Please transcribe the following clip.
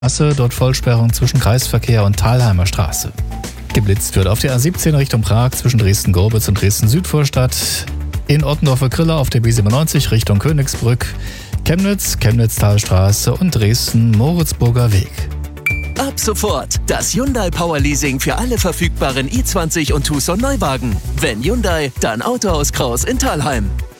Straße, dort Vollsperrung zwischen Kreisverkehr und Thalheimer Straße. Geblitzt wird auf der A17 Richtung Prag zwischen Dresden-Gorbitz und Dresden-Südvorstadt. In Ottendorfer Grille auf der B97 Richtung Königsbrück. Chemnitz, Chemnitz-Talstraße und Dresden-Moritzburger Weg. Ab sofort das Hyundai Power Leasing für alle verfügbaren i20 und Tucson Neuwagen. Wenn Hyundai, dann Autohaus Kraus in Thalheim.